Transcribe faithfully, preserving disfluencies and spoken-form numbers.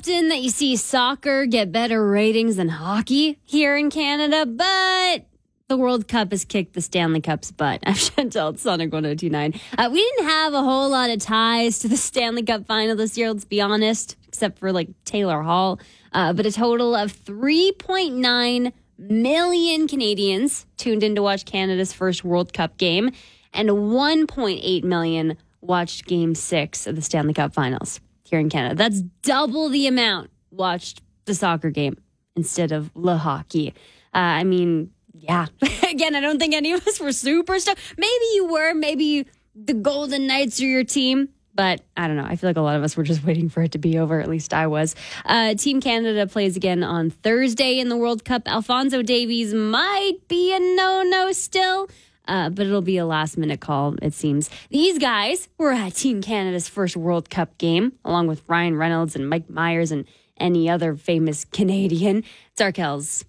often that you see soccer get better ratings than hockey here in Canada, but the World Cup has kicked the Stanley Cup's butt. I'm Chantal at Sonic one oh two point nine. Uh, we didn't have a whole lot of ties to the Stanley Cup final this year, let's be honest, except for like Taylor Hall. Uh, but a total of three point nine million Canadians tuned in to watch Canada's first World Cup game, and one point eight million watched Game six of the Stanley Cup Finals here in Canada. That's double the amount watched the soccer game instead of le hockey. Uh, I mean, yeah. Again, I don't think any of us were super stoked. Maybe you were. Maybe the Golden Knights are your team. But I don't know. I feel like a lot of us were just waiting for it to be over. At least I was. Uh, Team Canada plays again on Thursday in the World Cup. Alphonso Davies might be a no-no still. Uh, but it'll be a last-minute call, it seems. These guys were at Team Canada's first World Cup game, along with Ryan Reynolds and Mike Myers and any other famous Canadian. It's Arkells.